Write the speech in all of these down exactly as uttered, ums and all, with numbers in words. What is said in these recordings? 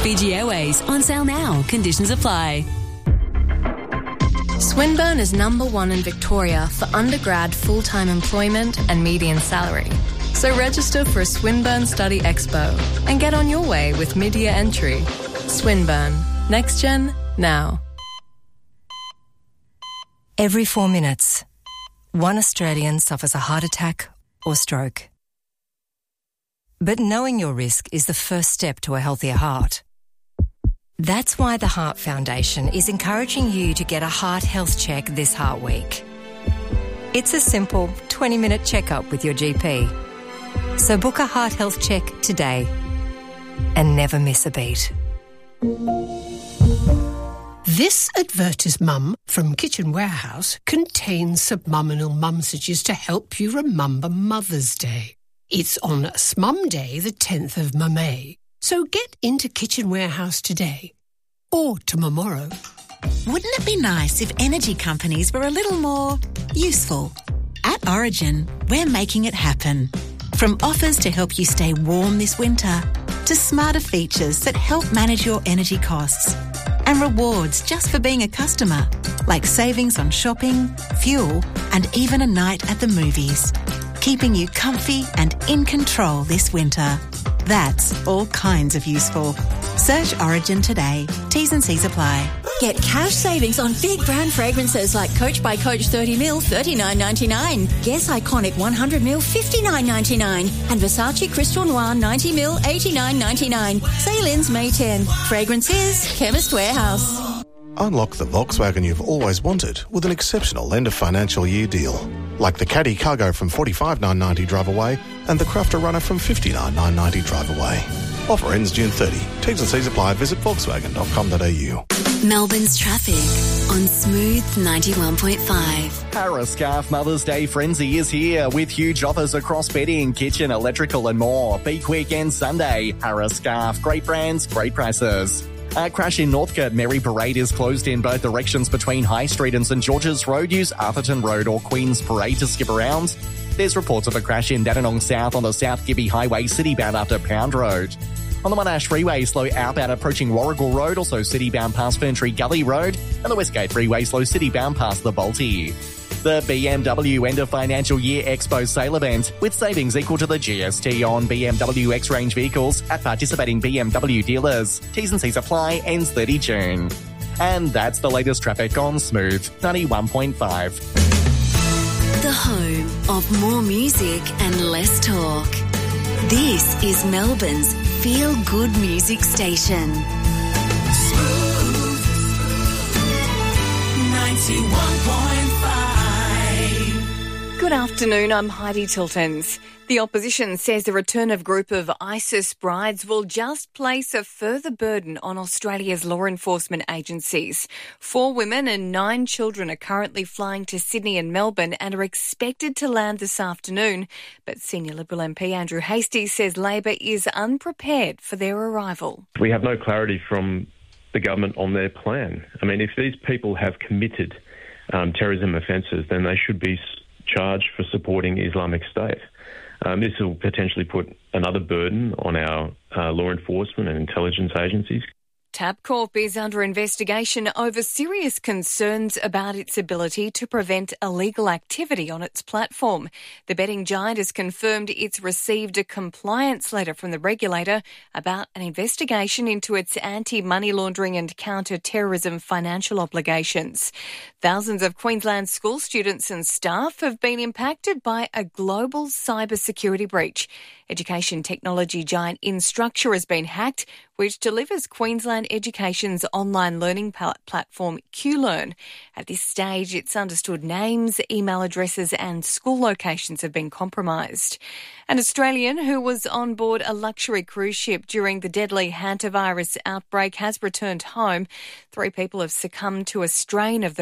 Fiji Airways, on sale now. Conditions apply. Swinburne is number one in Victoria for undergrad full-time employment and median salary. So register for a Swinburne Study Expo and get on your way with mid-year entry. Swinburne. Next Gen, now. Every four minutes, one Australian suffers a heart attack or stroke. But knowing your risk is the first step to a healthier heart. That's why the Heart Foundation is encouraging you to get a heart health check this Heart Week. It's a simple twenty-minute checkup with your G P. So book a heart health check today and never miss a beat. This advertisement from Kitchen Warehouse contains subliminal mumsages to help you remember Mother's Day. It's on Smum Day, the tenth of May. So get into Kitchen Warehouse today or tomorrow. Wouldn't it be nice if energy companies were a little more useful? At Origin, we're making it happen. From offers to help you stay warm this winter, to smarter features that help manage your energy costs, and rewards just for being a customer, like savings on shopping, fuel, and even a night at the movies, keeping you comfy and in control this winter. That's all kinds of useful. Search Origin today. T's and C's apply. Get cash savings on big brand fragrances like Coach by Coach thirty mil, thirty-nine ninety-nine. Guess Iconic one hundred mil, fifty-nine ninety-nine. And Versace Crystal Noir ninety mil, eighty-nine ninety-nine. Say-ins May tenth. Fragrances, Chemist Warehouse. Unlock the Volkswagen you've always wanted with an exceptional end of financial year deal. Like the Caddy Cargo from forty-five thousand nine hundred ninety drive away and the Crafter Runner from fifty-nine thousand nine hundred ninety drive away. Offer ends June thirtieth. T's and C's apply. Visit volkswagen dot com dot a u. Melbourne's traffic on Smooth ninety-one point five. Harris-Scarf Mother's Day Frenzy is here with huge offers across bedding, kitchen, electrical and more. Be quick and Sunday. Harris-Scarf, great brands, great prices. A crash in Northcote. Mary Parade is closed in both directions between High Street and St George's Road. Use Arthurton Road or Queen's Parade to skip around. There's reports of a crash in Dandenong South on the South Gibby Highway, citybound after Pound Road. On the Monash Freeway, slow outbound approaching Warrigal Road, also citybound past Ferntree Gully Road, and the Westgate Freeway, slow citybound past the Balti. The B M W End of Financial Year Expo Sale Event, with savings equal to the G S T on B M W X-Range vehicles at participating B M W dealers. T's and C's apply, ends thirtieth of June. And that's the latest traffic on Smooth ninety-one point five. The home of more music and less talk. This is Melbourne's feel-good music station. Smooth ninety-one point five. Good afternoon, I'm Heidi Tiltons. The opposition says the return of a group of ISIS brides will just place a further burden on Australia's law enforcement agencies. Four women and nine children are currently flying to Sydney and Melbourne and are expected to land this afternoon. But Senior Liberal M P Andrew Hastie says Labor is unprepared for their arrival. We have no clarity from the government on their plan. I mean, if these people have committed um, terrorism offences, then they should be charged for supporting Islamic State. Um, this will potentially put another burden on our uh, law enforcement and intelligence agencies. Tabcorp is under investigation over serious concerns about its ability to prevent illegal activity on its platform. The betting giant has confirmed it's received a compliance letter from the regulator about an investigation into its anti-money laundering and counter-terrorism financial obligations. Thousands of Queensland school students and staff have been impacted by a global cybersecurity breach. Education technology giant Instructure has been hacked, which delivers Queensland Education's online learning platform QLearn. At this stage, it's understood names, email addresses and school locations have been compromised. An Australian who was on board a luxury cruise ship during the deadly hantavirus outbreak has returned home. Three people have succumbed to a strain of the rat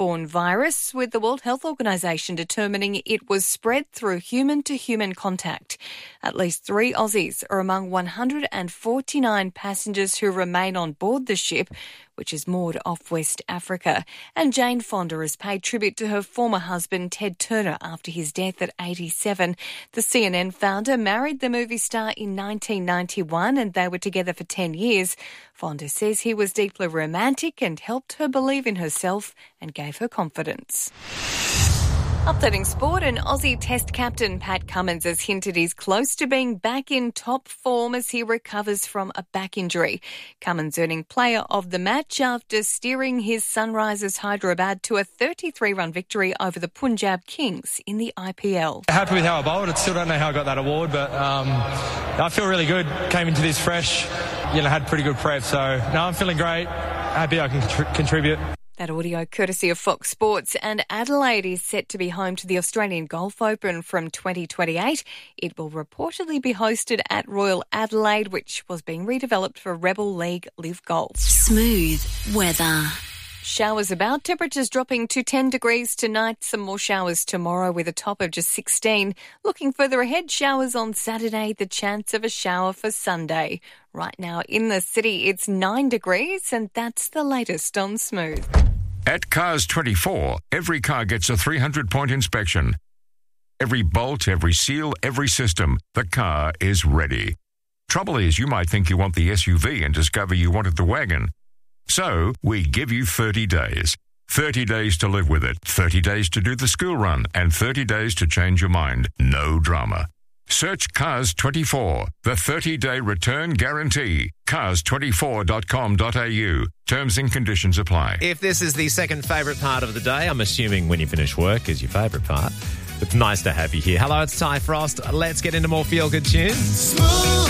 Ebola-borne virus, with the World Health Organization determining it was spread through human-to-human contact. At least three Aussies are among one hundred forty-nine passengers who remain on board the ship, which is moored off West Africa. And Jane Fonda has paid tribute to her former husband, Ted Turner, after his death at eighty-seven. The C N N founder married the movie star in nineteen ninety-one and they were together for ten years. Fonda says he was deeply romantic and helped her believe in herself and gave her confidence. Updating sport, and Aussie Test captain Pat Cummins has hinted he's close to being back in top form as he recovers from a back injury. Cummins earning player of the match after steering his Sunrisers Hyderabad to a thirty-three run victory over the Punjab Kings in the I P L. Happy with how I bowled. I still don't know how I got that award, but um, I feel really good. Came into this fresh, you know, had pretty good prep. So, no, I'm feeling great. Happy I can contri- contribute. That audio courtesy of Fox Sports. And Adelaide is set to be home to the Australian Golf Open from twenty twenty-eight. It will reportedly be hosted at Royal Adelaide, which was being redeveloped for Rebel League Live Golf. Smooth weather. Showers about, temperatures dropping to ten degrees tonight, some more showers tomorrow with a top of just sixteen. Looking further ahead, showers on Saturday, the chance of a shower for Sunday. Right now in the city, it's nine degrees, and that's the latest on Smooth. At Cars twenty-four, every car gets a three hundred point inspection. Every bolt, every seal, every system, the car is ready. Trouble is, you might think you want the S U V and discover you wanted the wagon. So, we give you thirty days. thirty days to live with it, thirty days to do the school run, and thirty days to change your mind. No drama. Search Cars twenty-four, the thirty-day return guarantee. cars twenty-four dot com dot a u. Terms and conditions apply. If this is the second favourite part of the day, I'm assuming when you finish work is your favourite part. It's nice to have you here. Hello, it's Ty Frost. Let's get into more feel-good tunes. Smooth.